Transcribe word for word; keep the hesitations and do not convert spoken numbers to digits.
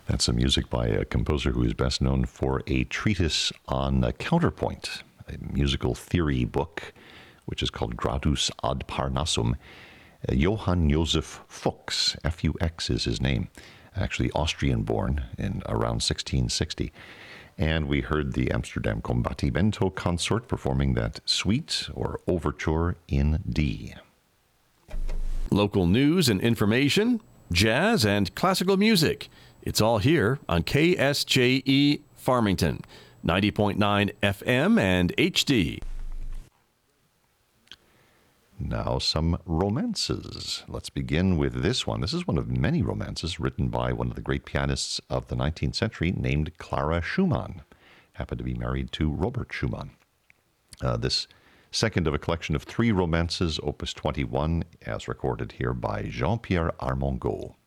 That's some music by a composer who is best known for a treatise on uh, counterpoint, a musical theory book, which is called Gradus ad Parnassum. Uh, Johann Joseph Fuchs, F U X is his name, actually Austrian-born in around sixteen sixty. And we heard the Amsterdam Combattimento Consort performing that suite or overture in D. Local news and information, jazz and classical music. It's all here on K S J E Farmington, ninety point nine F M and H D. Now some romances. Let's begin with this one. This is one of many romances written by one of the great pianists of the nineteenth century named Clara Schumann. Happened to be married to Robert Schumann. Uh, this second of a collection of three romances, opus twenty-one, as recorded here by Jean-Pierre Armengaud.